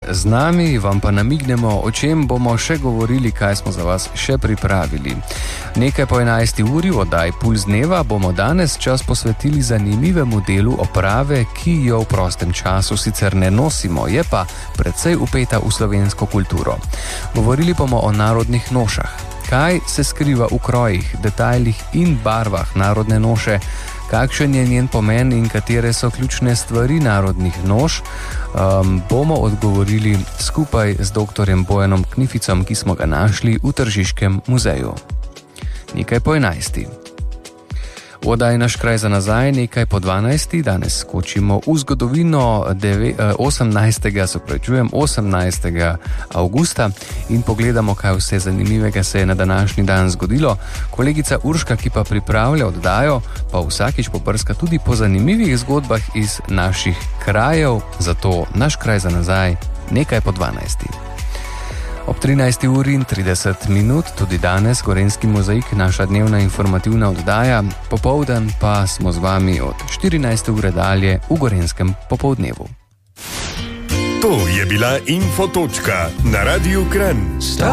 z nami, vam pa namignemo, o čem bomo še govorili, kaj smo za vas še pripravili. Nekaj po 11. uri v oddaji Puls dneva bomo danes čas posvetili zanimivemu delu oprave, ki jo v prostem času sicer ne nosimo, je pa precej upeta v slovensko kulturo. Govorili bomo o narodnih nošah. Kaj se skriva v krojih, detajlih in barvah narodne noše, kakšen je njen pomen in katere so ključne stvari narodnih noš, bomo odgovorili skupaj z dr. Bojanom Knificom, ki smo ga našli v Tržiškem muzeju. Nekaj po 11. V oddaji Naš kraj za nazaj, nekaj po 12. Danes skočimo v zgodovino 18. avgusta in pogledamo, kaj vse zanimivega se je na današnji dan zgodilo. Kolegica Urška, ki pa pripravlja oddajo, pa vsakič pobrska tudi po zanimivih zgodbah iz naših krajev, zato Naš kraj za nazaj, nekaj po 12. Ob 13. uri in 30 minut, tudi danes, Gorenjski mozaik, naša dnevna informativna oddaja, popoldan pa smo z vami od 14. ure dalje v Gorenjskem popoldnevu. To je bila Infotočka na Radiu Kranj.